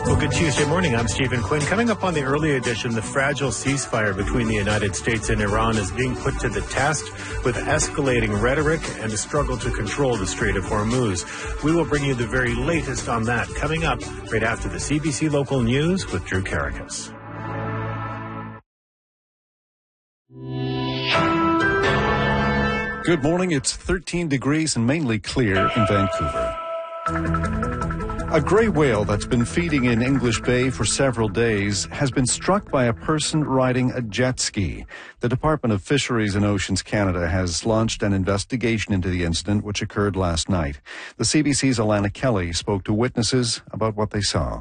Well, good Tuesday morning. I'm Stephen Quinn. Coming up on the early edition, the fragile ceasefire between the United States and Iran is being put to the test with escalating rhetoric and a struggle to control the Strait of Hormuz. We will bring you the very latest on that coming up right after the CBC Local News with Drew Karakas. Good morning. It's 13 degrees and mainly clear in Vancouver. A grey whale that's been feeding in English Bay for several days has been struck by a person riding a jet ski. The Department of Fisheries and Oceans Canada has launched an investigation into the incident, which occurred last night. The CBC's Alana Kelly spoke to witnesses about what they saw.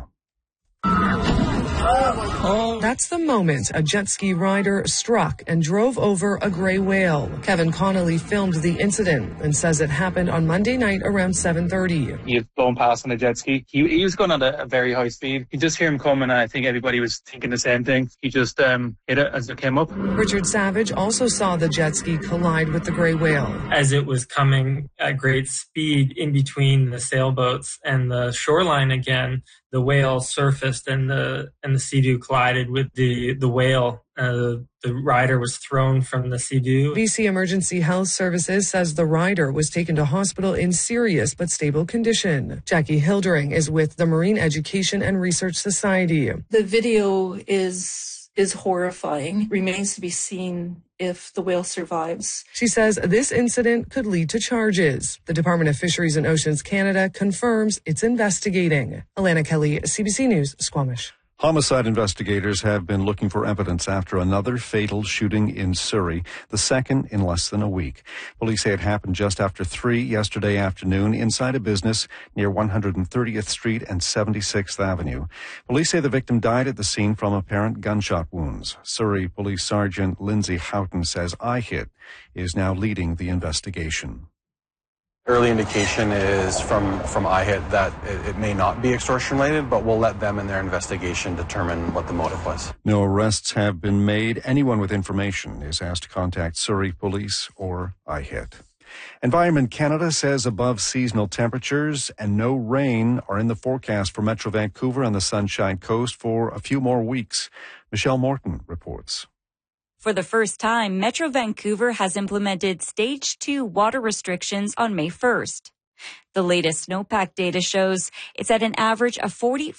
That's the moment a jet ski rider struck and drove over a gray whale. Kevin Connolly filmed the incident and says it happened on Monday night around 7:30. He was going past on a jet ski. He was going at a very high speed. You just hear him coming, and I think everybody was thinking the same thing. He just hit it as it came up. Richard Savage also saw the jet ski collide with the gray whale. As it was coming at great speed in between the sailboats and the shoreline again, the whale surfaced and the Sea-Doo collided with the whale. The rider was thrown from the Sea-Doo. BC Emergency Health Services says the rider was taken to hospital in serious but stable condition. Jackie Hildering is with the Marine Education and Research Society. The video is horrifying. Remains to be seen if the whale survives. She says this incident could lead to charges. The Department of Fisheries and Oceans Canada confirms it's investigating. Alana Kelly, CBC News, Squamish. Homicide investigators have been looking for evidence after another fatal shooting in Surrey, the second in less than a week. Police say it happened just after 3 yesterday afternoon inside a business near 130th Street and 76th Avenue. Police say the victim died at the scene from apparent gunshot wounds. Surrey Police Sergeant Lindsay Houghton says IHIT is now leading the investigation. Early indication is from IHIT that it may not be extortion related, but we'll let them in their investigation determine what the motive was. No arrests have been made. Anyone with information is asked to contact Surrey Police or IHIT. Environment Canada says above seasonal temperatures and no rain are in the forecast for Metro Vancouver and the Sunshine Coast for a few more weeks. Michelle Morton reports. For the first time, Metro Vancouver has implemented Stage 2 water restrictions on May 1st. The latest snowpack data shows it's at an average of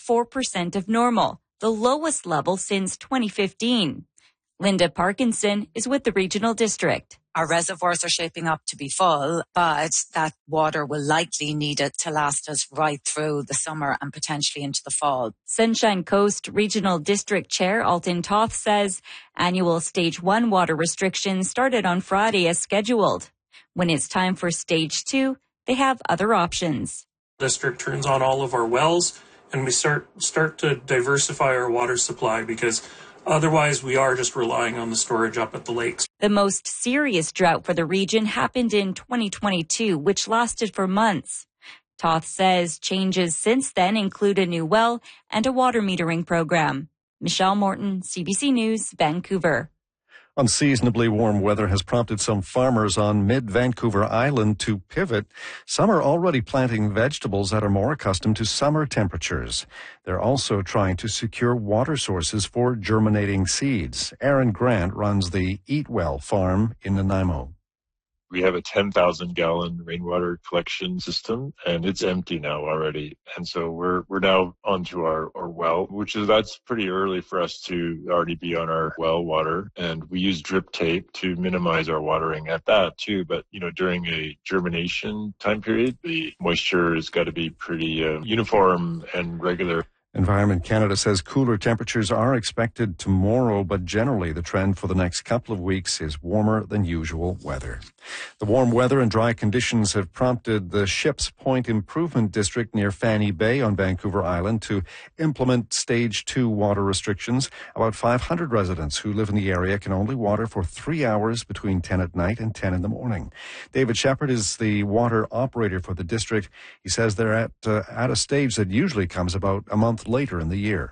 44% of normal, the lowest level since 2015. Linda Parkinson is with the Regional District. Our reservoirs are shaping up to be full, but that water will likely need it to last us right through the summer and potentially into the fall. Sunshine Coast Regional District Chair Alton Toth says annual Stage 1 water restrictions started on Friday as scheduled. When it's time for Stage 2, they have other options. District turns on all of our wells and we start to diversify our water supply because otherwise, we are just relying on the storage up at the lakes. The most serious drought for the region happened in 2022, which lasted for months. Toth says changes since then include a new well and a water metering program. Michelle Morton, CBC News, Vancouver. Unseasonably warm weather has prompted some farmers on mid-Vancouver Island to pivot. Some are already planting vegetables that are more accustomed to summer temperatures. They're also trying to secure water sources for germinating seeds. Aaron Grant runs the Eat Well farm in Nanaimo. We have a 10,000-gallon rainwater collection system, and it's empty now already. And so we're now onto our well, that's pretty early for us to already be on our well water. And we use drip tape to minimize our watering at that too. But, during a germination time period, the moisture has got to be pretty uniform and regular. Environment Canada says cooler temperatures are expected tomorrow, but generally the trend for the next couple of weeks is warmer than usual weather. The warm weather and dry conditions have prompted the Ships Point Improvement District near Fanny Bay on Vancouver Island to implement Stage 2 water restrictions. About 500 residents who live in the area can only water for 3 hours between 10 at night and 10 in the morning. David Shepard is the water operator for the district. He says they're at a stage that usually comes about a month later in the year.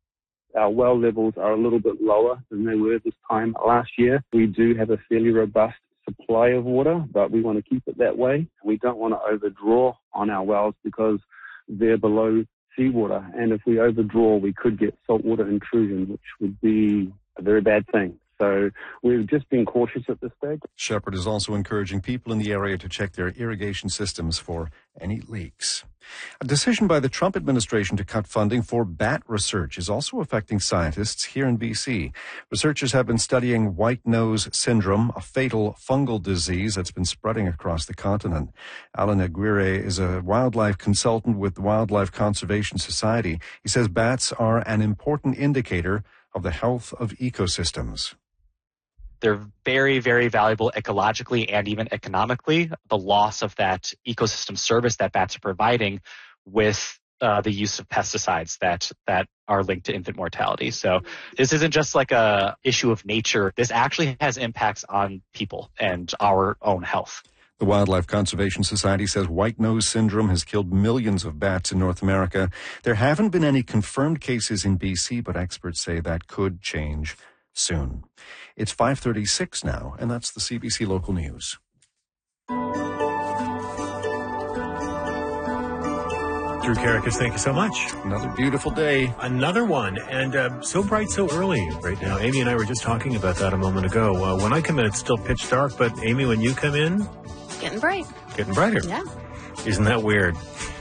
Our well levels are a little bit lower than they were this time last year. We do have a fairly robust supply of water, but we want to keep it that way. We don't want to overdraw on our wells because they're below seawater. And if we overdraw, we could get saltwater intrusion, which would be a very bad thing. So we've just been cautious at this stage. Shepherd is also encouraging people in the area to check their irrigation systems for any leaks. A decision by the Trump administration to cut funding for bat research is also affecting scientists here in BC. Researchers have been studying white nose syndrome, a fatal fungal disease that's been spreading across the continent. Alan Aguirre is a wildlife consultant with the Wildlife Conservation Society. He says bats are an important indicator of the health of ecosystems. They're very, very valuable ecologically and even economically. The loss of that ecosystem service that bats are providing with the use of pesticides that are linked to infant mortality. So this isn't just like a issue of nature. This actually has impacts on people and our own health. The Wildlife Conservation Society says white nose syndrome has killed millions of bats in North America. There haven't been any confirmed cases in BC, but experts say that could change soon. It's 5:36 now, and that's the CBC Local News. Drew Karakis, thank you so much. Another beautiful day. Another one, and so bright so early right now. Amy and I were just talking about that a moment ago. When I come in, it's still pitch dark, but Amy, when you come in... Getting bright. Getting brighter. Yeah. Isn't that weird?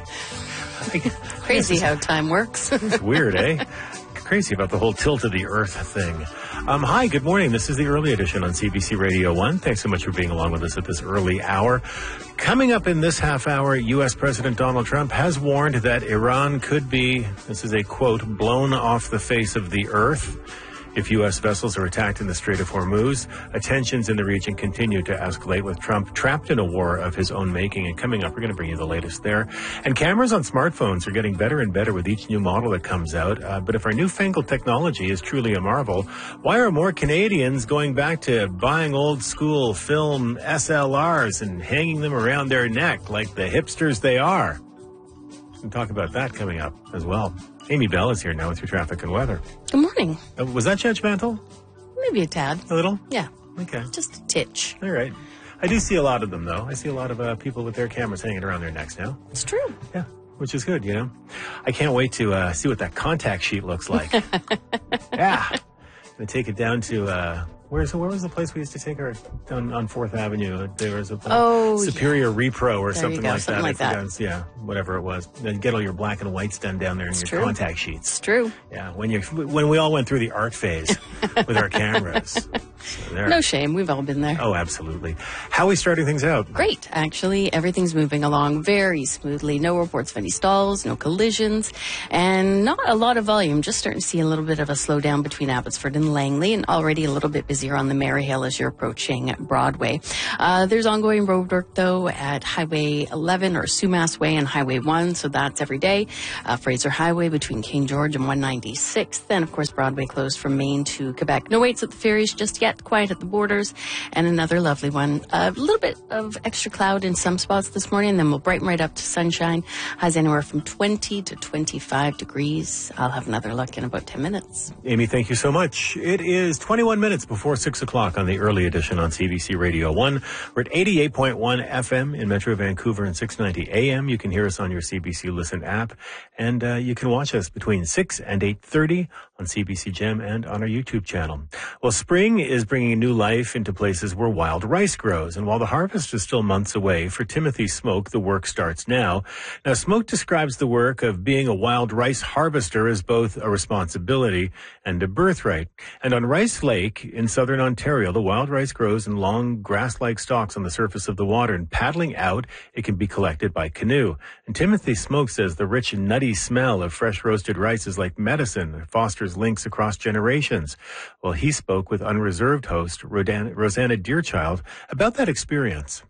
Crazy how time works. It's weird, eh? Crazy about the whole tilt of the earth thing. Hi, good morning. This is the early edition on CBC Radio 1. Thanks so much for being along with us at this early hour. Coming up in this half hour, U.S. President Donald Trump has warned that Iran could be, this is a quote, blown off the face of the earth if U.S. vessels are attacked in the Strait of Hormuz. Tensions in the region continue to escalate, with Trump trapped in a war of his own making. And coming up, we're going to bring you the latest there. And cameras on smartphones are getting better and better with each new model that comes out. But if our newfangled technology is truly a marvel, why are more Canadians going back to buying old school film SLRs and hanging them around their neck like the hipsters they are? We'll talk about that coming up as well. Amy Bell is here now with your traffic and weather. Good morning. Was that judgmental? Maybe a tad. A little? Yeah. Okay. Just a titch. All right. I do see a lot of them, though. I see a lot of people with their cameras hanging around their necks now. It's true. Yeah, which is good, you know. I can't wait to see what that contact sheet looks like. Yeah. I'm going to take it down to... Where was the place we used to take her down on 4th Avenue? There was a Superior Repro or something like that. Like that. Yeah, whatever it was. Then get all your black and whites done down there in your contact sheets. It's true. Yeah, when we all went through the art phase with our cameras. So no shame. We've all been there. Oh, absolutely. How are we starting things out? Great. Actually, everything's moving along very smoothly. No reports of any stalls, no collisions, and not a lot of volume. Just starting to see a little bit of a slowdown between Abbotsford and Langley, and already a little bit busier on the Maryhill as you're approaching Broadway. There's ongoing road work, though, at Highway 11 or Sumas Way and Highway 1, so that's every day. Fraser Highway between King George and 196th. Then, of course, Broadway closed from Maine to Quebec. No waits at the ferries just yet. Quiet at the borders. And another lovely one. A little bit of extra cloud in some spots this morning, and then we'll brighten right up to sunshine. Highs anywhere from 20 to 25 degrees. I'll have another look in about 10 minutes. Amy, thank you so much. It is 21 minutes before 6 o'clock on the early edition on CBC Radio 1. We're at 88.1 FM in Metro Vancouver and 690 AM. You can hear us on your CBC Listen app, and you can watch us between 6 and 8:30 on CBC Gem and on our YouTube channel. Well, spring is bringing new life into places where wild rice grows, and while the harvest is still months away, for Timothy Smoke, the work starts now. Now, Smoke describes the work of being a wild rice harvester as both a responsibility and a birthright. And on Rice Lake in southern Ontario, the wild rice grows in long grass-like stalks on the surface of the water, and paddling out, it can be collected by canoe. And Timothy Smoke says the rich and nutty smell of fresh roasted rice is like medicine. It fosters links across generations. Well, he spoke with Unreserved host Rosanna Deerchild about that experience.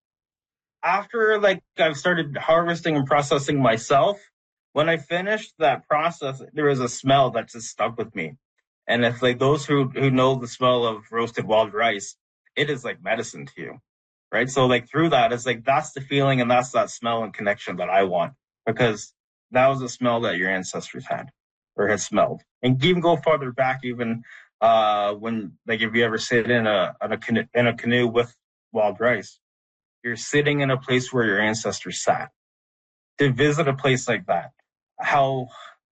After I've started harvesting and processing myself, when I finished that process, there was a smell that just stuck with me. And if those who know the smell of roasted wild rice, it is like medicine to you, right? So through that, it's that's the feeling and that's that smell and connection that I want, because that was the smell that your ancestors had or had smelled. And even go farther back, even when if you ever sit in a canoe with wild rice, you're sitting in a place where your ancestors sat. To visit a place like that, how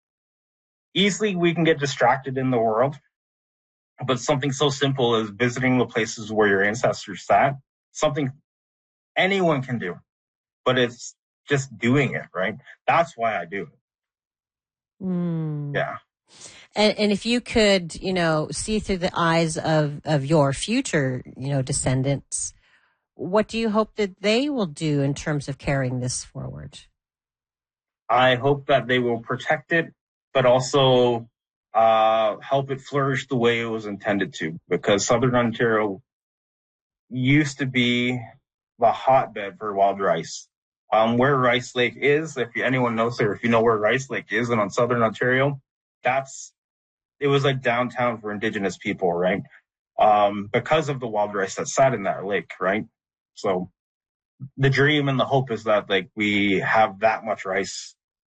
easily we can get distracted in the world. But something so simple as visiting the places where your ancestors sat, something anyone can do, but it's just doing it, right? That's why I do it. Yeah. And if you could, see through the eyes of your future, descendants, what do you hope that they will do in terms of carrying this forward? I hope that they will protect it, but also help it flourish the way it was intended to, because Southern Ontario used to be the hotbed for wild rice. Where Rice Lake is, if anyone knows or if you know where Rice Lake is and on Southern Ontario, it was like downtown for Indigenous people, right? Because of the wild rice that sat in that lake, right? So the dream and the hope is that we have that much rice.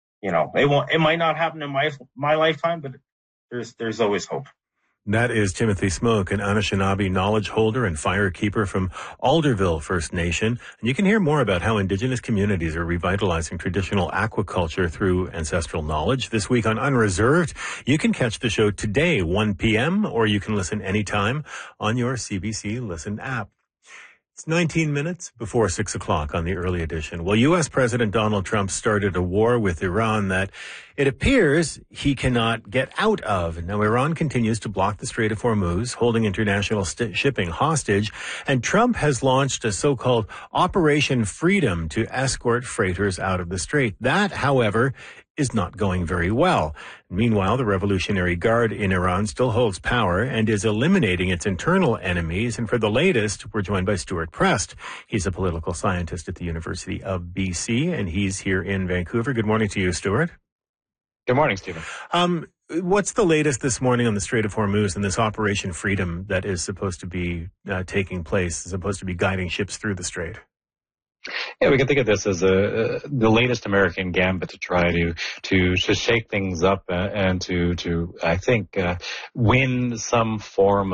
It might not happen in my lifetime, but there's always hope. That is Timothy Smoke, an Anishinaabe knowledge holder and firekeeper from Alderville First Nation. And you can hear more about how Indigenous communities are revitalizing traditional aquaculture through ancestral knowledge this week on Unreserved. You can catch the show today, 1 p.m., or you can listen anytime on your CBC Listen app. It's 19 minutes before 6 o'clock on the early edition. Well, U.S. President Donald Trump started a war with Iran that it appears he cannot get out of. Now, Iran continues to block the Strait of Hormuz, holding international shipping hostage, and Trump has launched a so-called Operation Freedom to escort freighters out of the strait. That, however, is not going very well. Meanwhile, the Revolutionary Guard in Iran still holds power and is eliminating its internal enemies. And for the latest, we're joined by Stuart Prest. He's a political scientist at the University of BC, and he's here in Vancouver. Good morning to you, Stuart. Good morning, Stephen. What's the latest this morning on the Strait of Hormuz and this Operation Freedom that is supposed to be taking place, supposed to be guiding ships through the strait? Yeah, we can think of this as the latest American gambit to try to shake things up and to I think win some form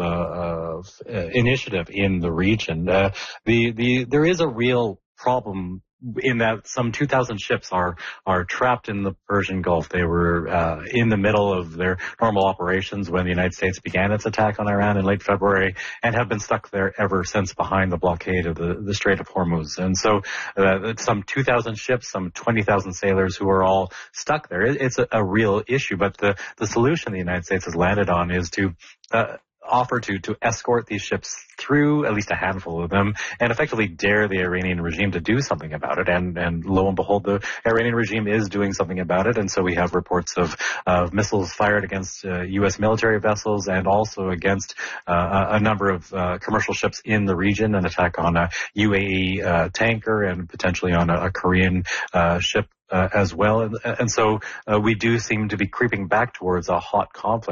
of initiative in the region. There is a real problem in that some 2,000 ships are trapped in the Persian Gulf. They were in the middle of their normal operations when the United States began its attack on Iran in late February and have been stuck there ever since behind the blockade of the Strait of Hormuz. And so some 2,000 ships, some 20,000 sailors who are all stuck there. It's a real issue, but the solution the United States has landed on is to offer to escort these ships through, at least a handful of them, and effectively dare the Iranian regime to do something about it. And lo and behold, the Iranian regime is doing something about it. And so we have reports of missiles fired against U.S. military vessels and also against a number of commercial ships in the region, an attack on a UAE tanker and potentially on a Korean ship as well. And so we do seem to be creeping back towards a hot conflict